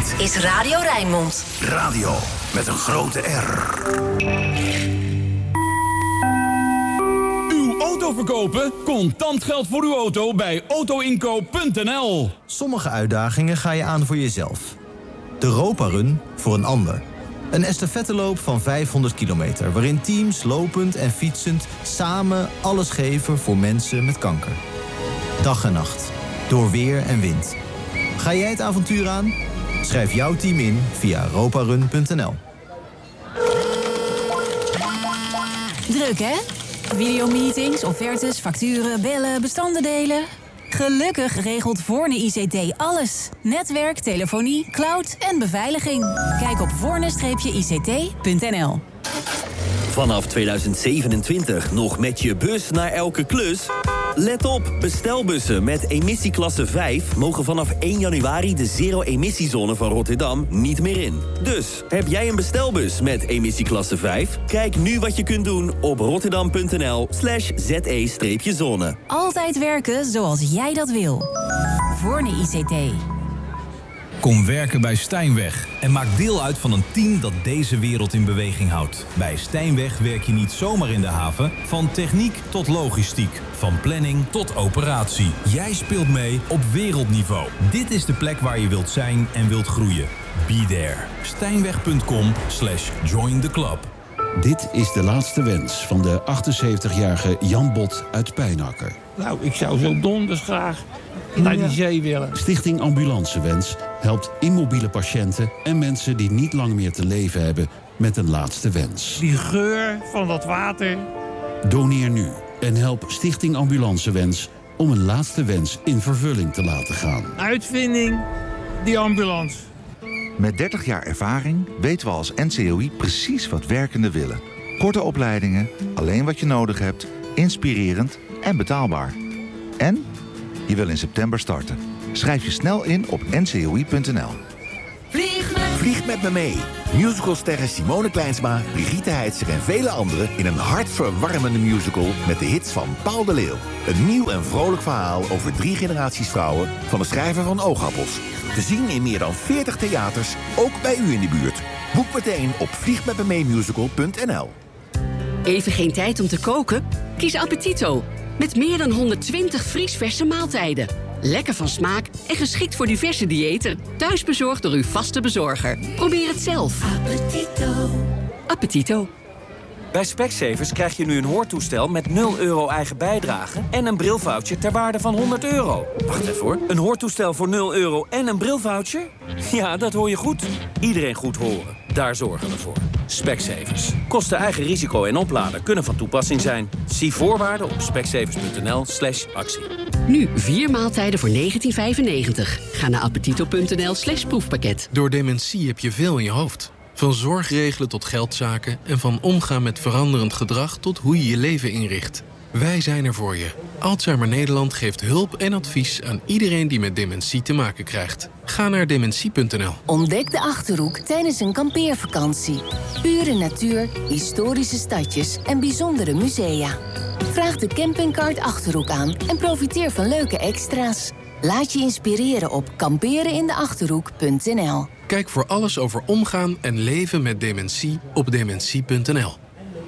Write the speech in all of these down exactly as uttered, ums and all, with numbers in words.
Dit is Radio Rijnmond. Radio met een grote R. Uw auto verkopen? Contant geld voor uw auto bij autoinkoop punt n l. Sommige uitdagingen ga je aan voor jezelf. De Roparun voor een ander. Een estafetteloop van vijfhonderd kilometer... waarin teams lopend en fietsend samen alles geven voor mensen met kanker. Dag en nacht. Door weer en wind. Ga jij het avontuur aan? Schrijf jouw team in via roparun punt n l. Druk, hè? Videomeetings, offertes, facturen, bellen, bestanden delen. Gelukkig regelt Voorne I C T alles. Netwerk, telefonie, cloud en beveiliging. Kijk op voorne I C T punt n l. Vanaf tweeduizend zevenentwintig nog met je bus naar elke klus? Let op, bestelbussen met emissieklasse vijf... mogen vanaf één januari de zero-emissiezone van Rotterdam niet meer in. Dus, heb jij een bestelbus met emissieklasse vijf? Kijk nu wat je kunt doen op rotterdam punt n l slash z e zone. Altijd werken zoals jij dat wil. Voorne I C T. Kom werken bij Stijnweg en maak deel uit van een team dat deze wereld in beweging houdt. Bij Stijnweg werk je niet zomaar in de haven, van techniek tot logistiek, van planning tot operatie. Jij speelt mee op wereldniveau. Dit is de plek waar je wilt zijn en wilt groeien. Be there. Stijnweg punt com slash join the club. Dit is de laatste wens van de achtenzeventigjarige Jan Bot uit Pijnakker. Nou, ik zou zo donders graag naar die zee willen. Stichting Ambulancewens helpt immobiele patiënten en mensen die niet lang meer te leven hebben met een laatste wens. Die geur van dat water. Doneer nu en help Stichting Ambulancewens om een laatste wens in vervulling te laten gaan. Uitvinding, die ambulance. Met dertig jaar ervaring weten we als N C O I precies wat werkenden willen. Korte opleidingen, alleen wat je nodig hebt, inspirerend en betaalbaar. En je wil in september starten. Schrijf je snel in op n c o i punt n l. Vlieg met, Vlieg met me mee. Musicalsterren Simone Kleinsma, Brigitte Heitzer en vele anderen... in een hartverwarmende musical met de hits van Paul de Leeuw. Een nieuw en vrolijk verhaal over drie generaties vrouwen... van de schrijver van Oogappels. Te zien in meer dan veertig theaters, ook bij u in de buurt. Boek meteen op vlieg met me mee musical punt n l. Even geen tijd om te koken? Kies Appetito. Met meer dan honderdtwintig vriesverse maaltijden. Lekker van smaak en geschikt voor diverse diëten. Thuisbezorgd door uw vaste bezorger. Probeer het zelf. Appetito. Appetito. Bij Specsavers krijg je nu een hoortoestel met nul euro eigen bijdrage... en een brilvoucher ter waarde van honderd euro. Wacht even hoor. Een hoortoestel voor nul euro en een brilvoucher? Ja, dat hoor je goed. Iedereen goed horen. Daar zorgen we voor. Specsavers. Kosten eigen risico en opladen kunnen van toepassing zijn. Zie voorwaarden op specsavers punt n l slash actie. Nu vier maaltijden voor negentien vijfennegentig. Ga naar appetito punt n l slash proefpakket. Door dementie heb je veel in je hoofd. Van zorgregelen tot geldzaken en van omgaan met veranderend gedrag tot hoe je je leven inricht. Wij zijn er voor je. Alzheimer Nederland geeft hulp en advies aan iedereen die met dementie te maken krijgt. Ga naar dementie punt n l. Ontdek de Achterhoek tijdens een kampeervakantie. Pure natuur, historische stadjes en bijzondere musea. Vraag de campingkaart Achterhoek aan en profiteer van leuke extra's. Laat je inspireren op kamperenindeachterhoek punt n l. Kijk voor alles over omgaan en leven met dementie op dementie punt n l.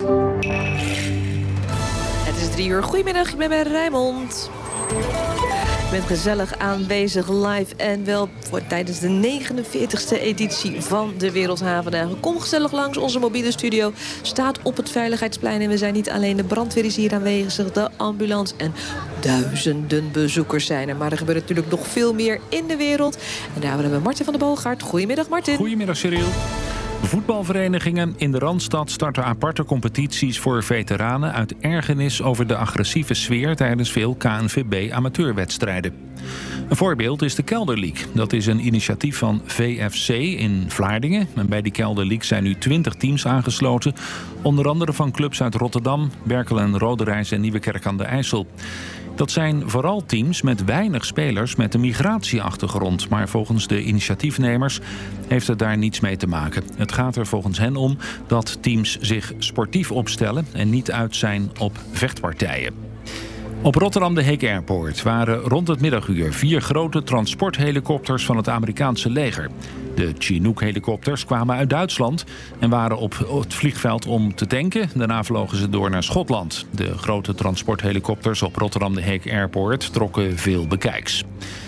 Het is drie uur. Goedemiddag, ik ben bij Rijnmond. Ik ben gezellig aanwezig live en wel voor tijdens de negenenveertigste editie van de Wereldhavendagen. Kom gezellig langs. Onze mobiele studio staat op het Veiligheidsplein. En we zijn niet alleen, de brandweer is hier aanwezig, de ambulance en duizenden bezoekers zijn er. Maar er gebeurt natuurlijk nog veel meer in de wereld. En daar hebben we Martin van der Boogaard. Goedemiddag, Martin. Goedemiddag, Cyril. Voetbalverenigingen in de Randstad starten aparte competities voor veteranen uit ergernis over de agressieve sfeer tijdens veel K N V B-amateurwedstrijden. Een voorbeeld is de Kelder League. Dat is een initiatief van V F C in Vlaardingen. En bij die Kelder League zijn nu twintig teams aangesloten. Onder andere van clubs uit Rotterdam, Berkel, Roderijs en Nieuwekerk aan de IJssel. Dat zijn vooral teams met weinig spelers met een migratieachtergrond. Maar volgens de initiatiefnemers heeft het daar niets mee te maken. Het gaat er volgens hen om dat teams zich sportief opstellen en niet uit zijn op vechtpartijen. Op Rotterdam de Heek Airport waren rond het middaguur vier grote transporthelikopters van het Amerikaanse leger. De De Chinook-helikopters kwamen uit Duitsland en waren op het vliegveld om te tanken. Daarna vlogen ze door naar Schotland. De grote transporthelikopters op Rotterdam de Heek Airport trokken veel bekijks.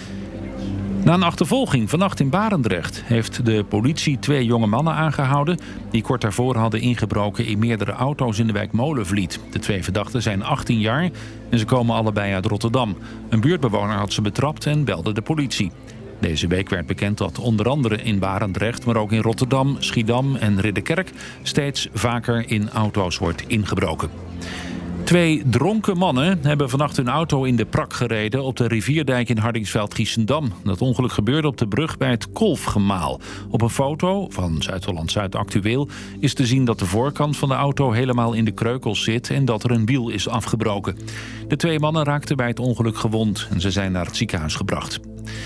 Na een achtervolging vannacht in Barendrecht heeft de politie twee jonge mannen aangehouden die kort daarvoor hadden ingebroken in meerdere auto's in de wijk Molenvliet. De twee verdachten zijn achttien jaar en ze komen allebei uit Rotterdam. Een buurtbewoner had ze betrapt en belde de politie. Deze week werd bekend dat onder andere in Barendrecht, maar ook in Rotterdam, Schiedam en Ridderkerk steeds vaker in auto's wordt ingebroken. Twee dronken mannen hebben vannacht hun auto in de prak gereden op de rivierdijk in Hardingsveld-Giessendam. Dat ongeluk gebeurde op de brug bij het Kolfgemaal. Op een foto van Zuid-Holland-Zuid Actueel is te zien dat de voorkant van de auto helemaal in de kreukels zit en dat er een wiel is afgebroken. De twee mannen raakten bij het ongeluk gewond en ze zijn naar het ziekenhuis gebracht.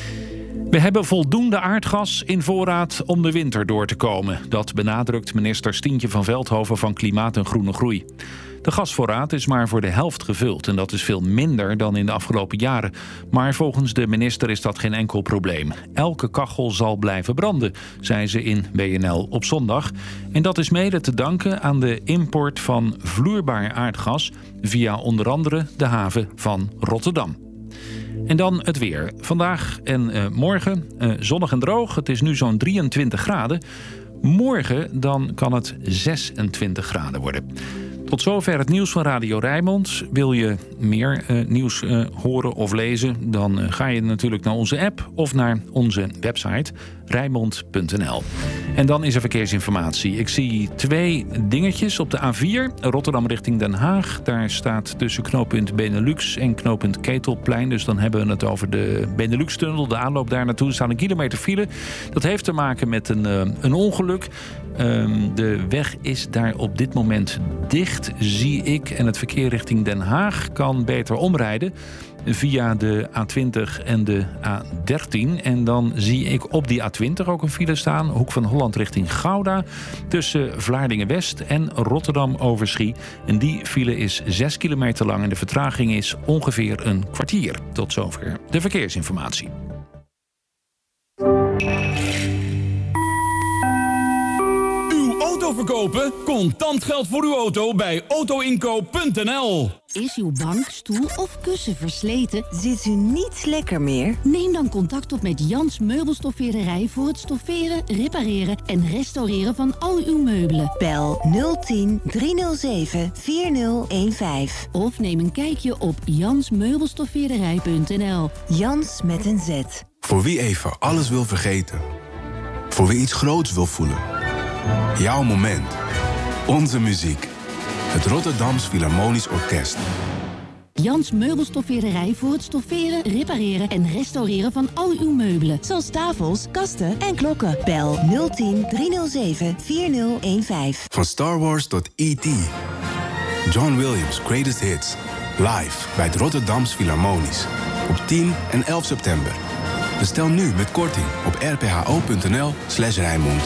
We hebben voldoende aardgas in voorraad om de winter door te komen. Dat benadrukt minister Stientje van Veldhoven van Klimaat en Groene Groei. De gasvoorraad is maar voor de helft gevuld en dat is veel minder dan in de afgelopen jaren. Maar volgens de minister is dat geen enkel probleem. Elke kachel zal blijven branden, zei ze in B N L op zondag. En dat is mede te danken aan de import van vloeibaar aardgas via onder andere de haven van Rotterdam. En dan het weer. Vandaag en uh, morgen uh, zonnig en droog. Het is nu zo'n drieëntwintig graden. Morgen dan kan het zesentwintig graden worden. Tot zover het nieuws van Radio Rijnmond. Wil je meer uh, nieuws uh, horen of lezen? Dan uh, ga je natuurlijk naar onze app of naar onze website rijnmond punt n l. En dan is er verkeersinformatie. Ik zie twee dingetjes op de A vier. Rotterdam richting Den Haag. Daar staat tussen knooppunt Benelux en knooppunt Ketelplein. Dus dan hebben we het over de Benelux-tunnel. De aanloop daar naartoe. Er staat een kilometer file. Dat heeft te maken met een, uh, een ongeluk. Um, de weg is daar op dit moment dicht, zie ik. En het verkeer richting Den Haag kan beter omrijden via de A twintig en de A dertien. En dan zie ik op die A twintig ook een file staan. Hoek van Holland richting Gouda. Tussen Vlaardingen-West en Rotterdam-Overschie. En die file is zes kilometer lang en de vertraging is ongeveer een kwartier. Tot zover de verkeersinformatie. Auto verkopen? Contant geld voor uw auto bij auto inkoop punt n l. Is uw bank, stoel of kussen versleten? Zit u niet lekker meer? Neem dan contact op met Jans Meubelstoffeerderij voor het stofferen, repareren en restaureren van al uw meubelen. Bel nul tien driehonderdzeven vierduizend vijftien of neem een kijkje op jans meubelstoffeerderij punt n l. Jans met een Z. Voor wie even alles wil vergeten. Voor wie iets groots wil voelen. Jouw moment. Onze muziek. Het Rotterdams Philharmonisch Orkest. Jans Meubelstoffeerderij voor het stofferen, repareren en restaureren van al uw meubelen. Zoals tafels, kasten en klokken. Bel nul tien driehonderdzeven vierduizend vijftien. Van Star Wars tot E T John Williams' Greatest Hits. Live bij het Rotterdams Philharmonisch. Op tien en elf september. Bestel nu met korting op r p h o punt n l slash Rijnmond.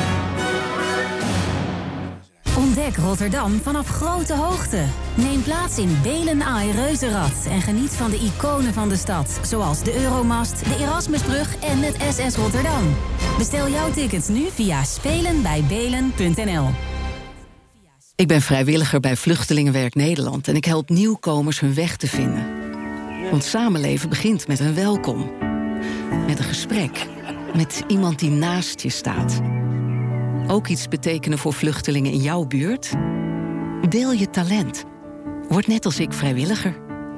Ontdek Rotterdam vanaf grote hoogte. Neem plaats in Belen Ai Reuzenrad en geniet van de iconen van de stad. Zoals de Euromast, de Erasmusbrug en het S S Rotterdam. Bestel jouw tickets nu via spelen bij belen punt n l. Ik ben vrijwilliger bij Vluchtelingenwerk Nederland en ik help nieuwkomers hun weg te vinden. Want samenleven begint met een welkom. Met een gesprek. Met iemand die naast je staat. Ook iets betekenen voor vluchtelingen in jouw buurt? Deel je talent. Word net als ik vrijwilliger.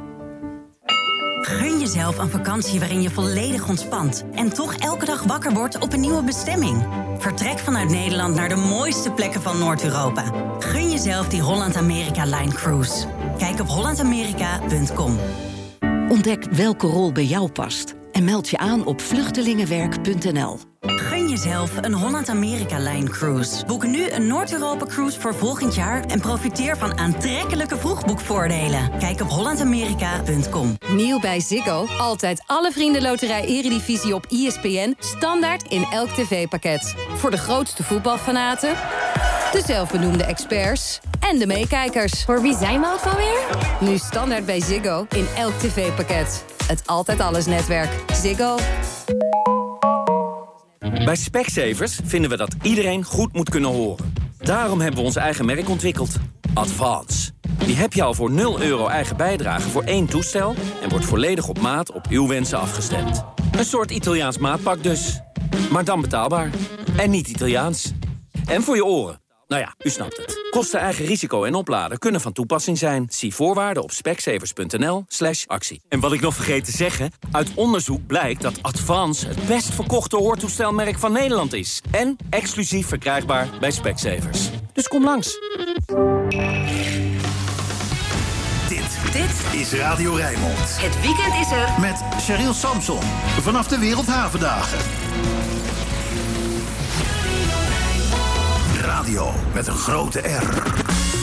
Gun jezelf een vakantie waarin je volledig ontspant en toch elke dag wakker wordt op een nieuwe bestemming. Vertrek vanuit Nederland naar de mooiste plekken van Noord-Europa. Gun jezelf die Holland-Amerika-Line Cruise. Kijk op holland amerika punt com. Ontdek welke rol bij jou past en meld je aan op vluchtelingenwerk punt n l. Gun jezelf een Holland-Amerika-Line Cruise. Boek nu een Noord-Europa-cruise voor volgend jaar en profiteer van aantrekkelijke vroegboekvoordelen. Kijk op holland amerika punt com. Nieuw bij Ziggo. Altijd alle vriendenloterij Eredivisie op E S P N. Standaard in elk tv-pakket. Voor de grootste voetbalfanaten, de zelfbenoemde experts en de meekijkers. Voor wie zijn we ook alweer? Nu standaard bij Ziggo in elk tv-pakket. Het Altijd Alles netwerk. Ziggo. Bij Specsavers vinden we dat iedereen goed moet kunnen horen. Daarom hebben we ons eigen merk ontwikkeld. Advance. Die heb je al voor nul euro eigen bijdrage voor één toestel... en wordt volledig op maat op uw wensen afgestemd. Een soort Italiaans maatpak dus. Maar dan betaalbaar. En niet Italiaans. En voor je oren. Nou ja, u snapt het. Kosten, eigen risico en opladen kunnen van toepassing zijn. Zie voorwaarden op specsavers.nl slash actie. En wat ik nog vergeet te zeggen... uit onderzoek blijkt dat Advance het best verkochte hoortoestelmerk van Nederland is. En exclusief verkrijgbaar bij Specsavers. Dus kom langs. Dit, dit is Radio Rijnmond. Het weekend is er. Met Cheryl Samson. Vanaf de Wereldhavendagen. Radio met een grote R.